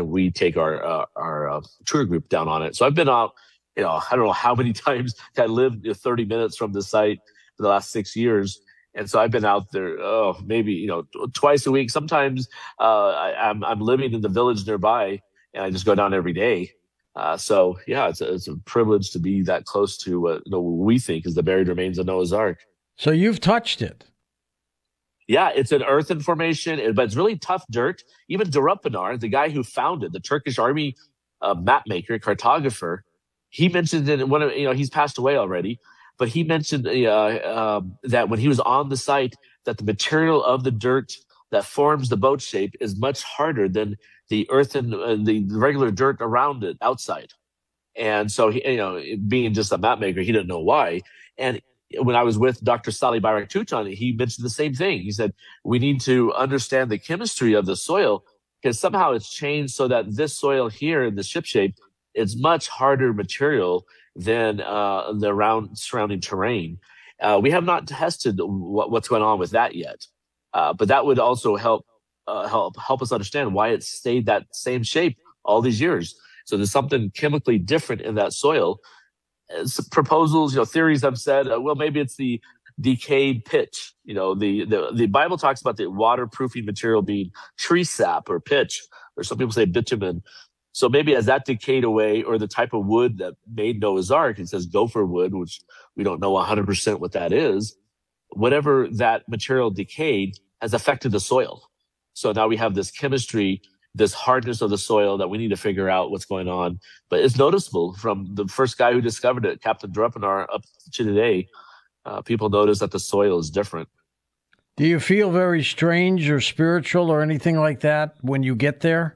we take our tour group down on it. So I've been out, I don't know how many times. I lived 30 minutes from the site for the last 6 years. And so I've been out there, maybe, twice a week. Sometimes I'm living in the village nearby, and I just go down every day. So yeah, it's a privilege to be that close to what we think is the buried remains of Noah's Ark. So you've touched it. Yeah, it's an earthen formation, but it's really tough dirt. Even Durapanar, the guy who founded the Turkish army map maker, cartographer, he mentioned in one of, he's passed away already, but he mentioned that when he was on the site, that the material of the dirt that forms the boat shape is much harder than the earthen, the regular dirt around it outside. And so, being just a map maker, he didn't know why. And when I was with Dr. Salih Bayrak-Tutan, he mentioned the same thing. He said, we need to understand the chemistry of the soil, because somehow it's changed so that this soil here in the ship shape is much harder material than the surrounding terrain. We have not tested what's going on with that yet, but that would also help us understand why it stayed that same shape all these years. So there's something chemically different in that soil. Proposals, theories have said, well, maybe it's the decayed pitch. The Bible talks about the waterproofing material being tree sap or pitch, or some people say bitumen. So maybe as that decayed away, or the type of wood that made Noah's Ark, it says gopher wood, which we don't know 100% what that is. Whatever that material decayed has affected the soil. So now we have this chemistry, this hardness of the soil that we need to figure out what's going on. But it's noticeable from the first guy who discovered it, Captain Durapanar, up to today. People notice that the soil is different. Do you feel very strange or spiritual or anything like that when you get there?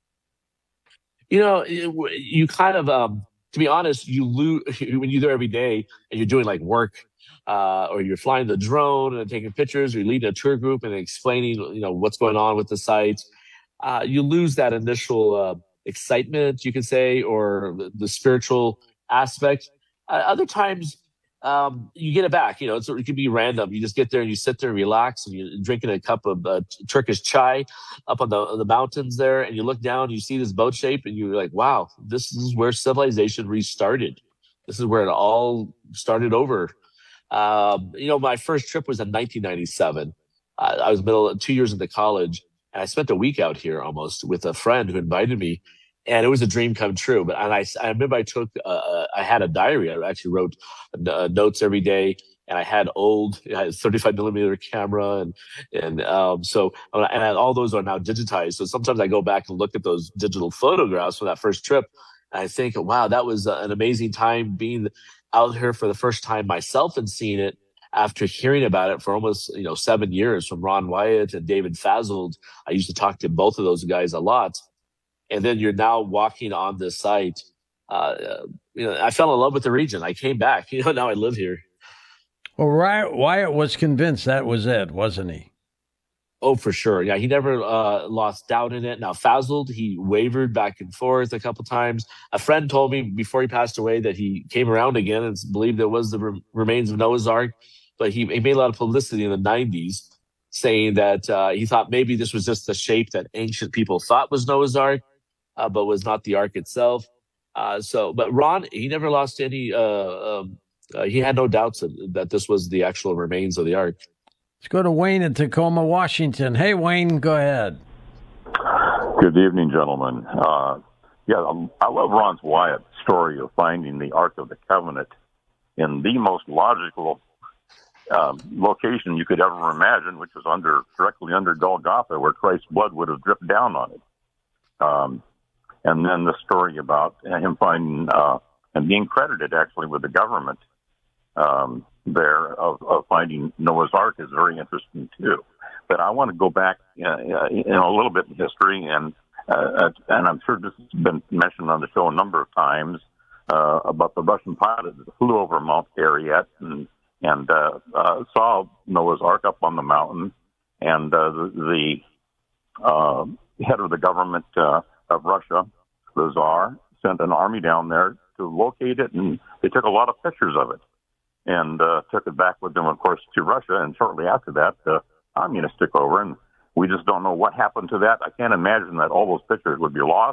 You kind of, to be honest, you lose when you're there every day and you're doing like work, or you're flying the drone and taking pictures, or you're leading a tour group and explaining, what's going on with the site. You lose that initial excitement, you could say, or the spiritual aspect. Other times, you get it back. It could be random. You just get there and you sit there and relax, and you're drinking a cup of Turkish chai up on the mountains there, and you look down, and you see this boat shape, and you're like, wow, this is where civilization restarted. This is where it all started over. My first trip was in 1997. I was 2 years into college, and I spent a week out here almost with a friend who invited me. And it was a dream come true. But I remember I had a diary. I actually wrote notes every day, and I had a 35 millimeter camera, and all those are now digitized. So sometimes I go back and look at those digital photographs from that first trip, and I think, wow, that was an amazing time being out here for the first time myself and seeing it after hearing about it for almost 7 years from Ron Wyatt and David Fasold. I used to talk to both of those guys a lot. And then you're now walking on this site. I fell in love with the region. I came back. Now I live here. Well, Wyatt was convinced that was it, wasn't he? Oh, for sure. Yeah, he never lost doubt in it. Now, Fasold, he wavered back and forth a couple times. A friend told me before he passed away that he came around again and believed it was the remains of Noah's Ark. But he made a lot of publicity in the 90s saying that he thought maybe this was just the shape that ancient people thought was Noah's Ark, but was not the Ark itself. But Ron, he never lost any, he had no doubts that this was the actual remains of the Ark. Let's go to Wayne in Tacoma, Washington. Hey, Wayne, go ahead. Good evening, gentlemen. I love Ron Wyatt's story of finding the Ark of the Covenant in the most logical location you could ever imagine, which was directly under Golgotha, where Christ's blood would have dripped down on it. And then the story about him finding and being credited actually with the government there of finding Noah's Ark is very interesting too. But I want to go back a little bit in history, and I'm sure this has been mentioned on the show a number of times about the Russian pilot that flew over Mount Ararat and saw Noah's Ark up on the mountain, and the head of the government of Russia, the Tsar, sent an army down there to locate it, and they took a lot of pictures of it and took it back with them, of course, to Russia. And shortly after that, the communists took over, and we just don't know what happened to that. I can't imagine that all those pictures would be lost.